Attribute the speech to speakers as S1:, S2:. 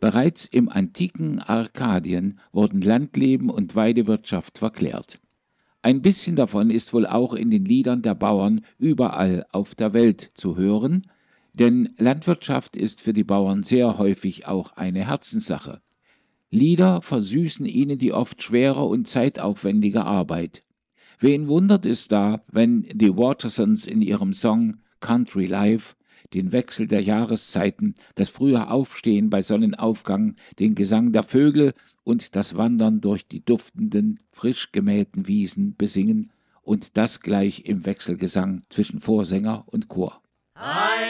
S1: Bereits im antiken Arkadien wurden Landleben und Weidewirtschaft verklärt. Ein bisschen davon ist wohl auch in den Liedern der Bauern überall auf der Welt zu hören, denn Landwirtschaft ist für die Bauern sehr häufig auch eine Herzenssache. Lieder versüßen ihnen die oft schwere und zeitaufwendige Arbeit. Wen wundert es da, wenn die Watersons in ihrem Song Country Life den Wechsel der Jahreszeiten, das frühe Aufstehen bei Sonnenaufgang, den Gesang der Vögel und das Wandern durch die duftenden, frisch gemähten Wiesen besingen und das gleich im Wechselgesang zwischen Vorsänger und Chor.